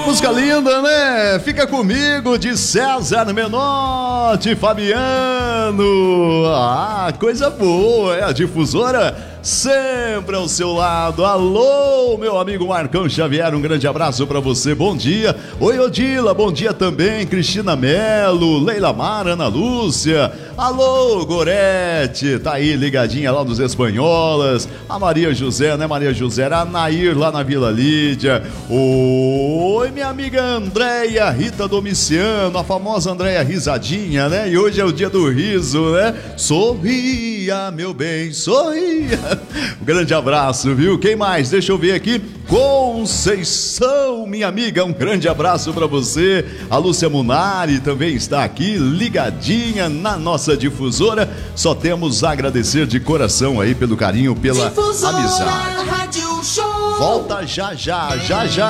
Música linda, né? Fica comigo, de César Menotti, Fabiano. Ah, coisa boa, é a Difusora sempre ao seu lado. Alô, meu amigo Marcão Xavier, um grande abraço pra você, bom dia. Oi, Odila, bom dia também. Cristina Melo, Leila Mara, Ana Lúcia. Alô, Gorete, tá aí ligadinha lá dos Espanholas. A Maria José, né, Maria José? A Nair lá na Vila Lídia. Oi, minha amiga Andréia Rita Domiciano, a famosa Andréia Risadinha, né? E hoje é o dia do riso, né? Sorria, meu bem, sorria. Um grande abraço, viu? Quem mais? Deixa eu ver aqui. Conceição, minha amiga, um grande abraço pra você. A Lúcia Munari também está aqui, ligadinha na nossa Difusora. Só temos a agradecer de coração aí pelo carinho, pela Difusora, amizade. Rádio Show. Volta já, já, já, já.